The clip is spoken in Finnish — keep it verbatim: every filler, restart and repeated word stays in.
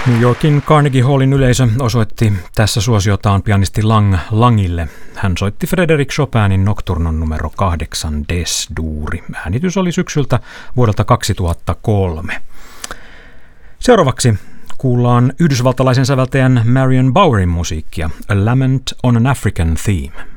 New Yorkin Carnegie Hallin yleisö osoitti tässä suosiotaan pianisti Lang Langille. Hän soitti Frédéric Chopinin Nocturnon numero kahdeksan Des-duuri. Äänitys oli syksyltä vuodelta kaksituhattakolme. Seuraavaksi kuullaan yhdysvaltalaisen säveltäjän Marion Bowerin musiikkia, A Lament on an African Theme.